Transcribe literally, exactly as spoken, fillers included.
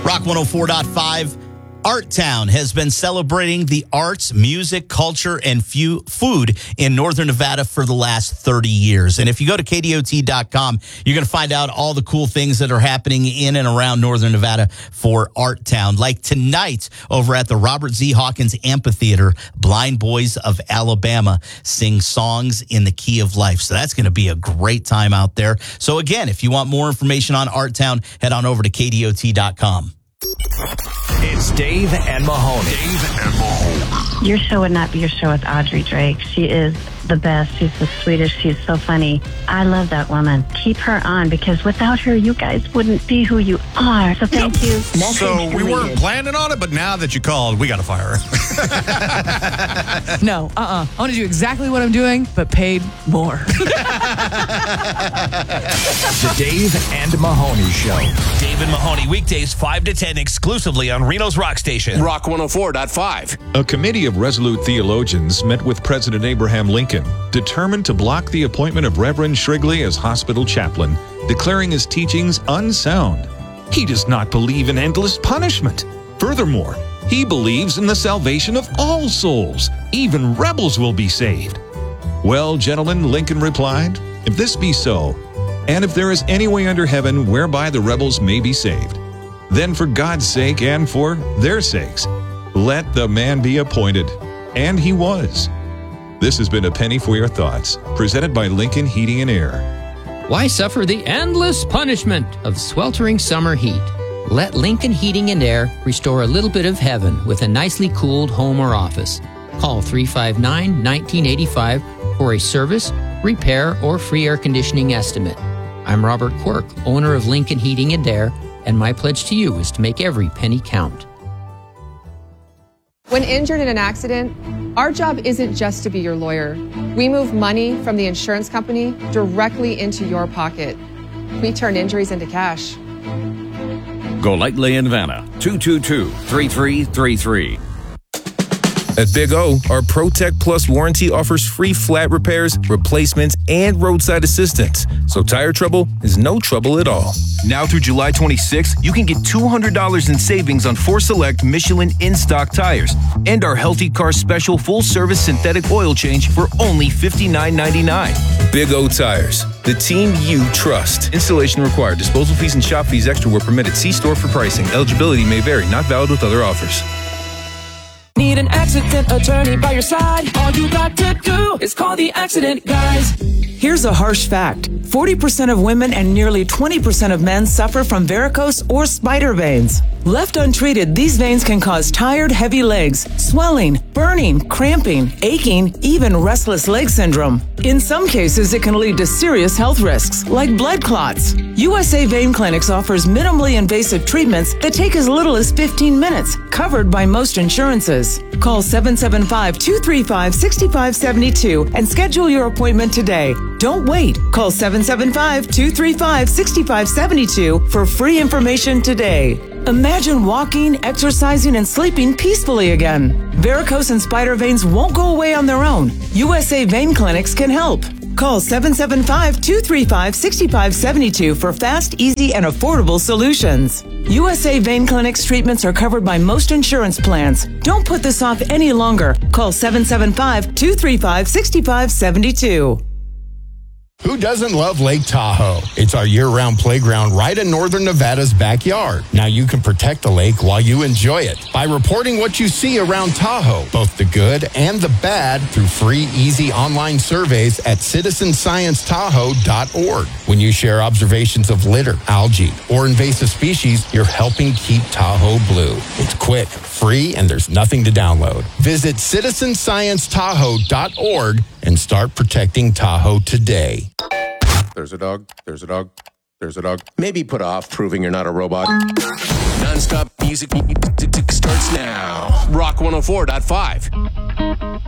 Rock one oh four point five. Art Town has been celebrating the arts, music, culture, and few food in Northern Nevada for the last thirty years. And if you go to K D O T dot com, you're going to find out all the cool things that are happening in and around Northern Nevada for Art Town. Like tonight over at the Robert Z. Hawkins Amphitheater, Blind Boys of Alabama sing songs in the key of life. So that's going to be a great time out there. So again, if you want more information on Art Town, head on over to K D O T dot com. It's Dave and Mahoney. Dave and Mahoney. Your show would not be your show with Audrey Drake. She is the best. She's the sweetest. She's so funny. I love that woman. Keep her on, because without her, you guys wouldn't be who you are. So thank yep. you. Message so we deleted. weren't planning on it, but now that you called, we got to fire her. No, uh-uh. I want to do exactly what I'm doing, but paid more. The Dave and Mahoney Show. Dave and Mahoney, weekdays five to ten, exclusively on Reno's Rock Station. Rock one oh four point five. A committee of resolute theologians met with President Abraham Lincoln, determined to block the appointment of Reverend Shrigley as hospital chaplain, declaring his teachings unsound. He does not believe in endless punishment. Furthermore, he believes in the salvation of all souls. Even rebels will be saved. Well, gentlemen, Lincoln replied, if this be so, and if there is any way under heaven whereby the rebels may be saved, then for God's sake and for their sakes, let the man be appointed. And he was. This has been A Penny for Your Thoughts, presented by Lincoln Heating and Air. Why suffer the endless punishment of sweltering summer heat? Let Lincoln Heating and Air restore a little bit of heaven with a nicely cooled home or office. Call three five nine, one nine eight five for a service, repair, or free air conditioning estimate. I'm Robert Quirk, owner of Lincoln Heating and Air, and my pledge to you is to make every penny count. When injured in an accident, our job isn't just to be your lawyer. We move money from the insurance company directly into your pocket. We turn injuries into cash. Golightly in Vanna, two two two, three three three three. At Big O, our ProTech Plus warranty offers free flat repairs, replacements, and roadside assistance. So tire trouble is no trouble at all. Now through July twenty-sixth, you can get two hundred dollars in savings on four select Michelin in-stock tires and our Healthy Car Special full-service synthetic oil change for only fifty-nine ninety-nine. Big O Tires, the team you trust. Installation required. Disposal fees and shop fees extra were permitted. See store for pricing. Eligibility may vary. Not valid with other offers. Need an accident attorney by your side? All you got to do is call the Accident Guys. Here's a harsh fact. forty percent of women and nearly twenty percent of men suffer from varicose or spider veins. Left untreated, these veins can cause tired, heavy legs, swelling, burning, cramping, aching, even restless leg syndrome. In some cases, it can lead to serious health risks, like blood clots. U S A Vein Clinics offers minimally invasive treatments that take as little as fifteen minutes, covered by most insurances. Call seven seven five, two three five, six five seven two and schedule your appointment today. Don't wait. Call seven seven five, two three five, six five seven two for free information today. Imagine walking, exercising, and sleeping peacefully again. Varicose and spider veins won't go away on their own. U S A Vein Clinics can help. Call seven seven five, two three five, six five seven two for fast, easy, and affordable solutions. U S A Vein Clinics treatments are covered by most insurance plans. Don't put this off any longer. Call seven seven five, two three five, six five seven two. Who doesn't love Lake Tahoe? It's our year-round playground right in Northern Nevada's backyard. Now you can protect the lake while you enjoy it by reporting what you see around Tahoe, both the good and the bad, through free, easy online surveys at citizen science tahoe dot org. When you share observations of litter, algae, or invasive species, you're helping keep Tahoe blue. It's quick, free, and there's nothing to download. Visit citizen science tahoe dot org and start protecting Tahoe today. There's a dog. There's a dog. There's a dog. Maybe put off proving you're not a robot. Non-stop music starts now. Rock one oh four point five.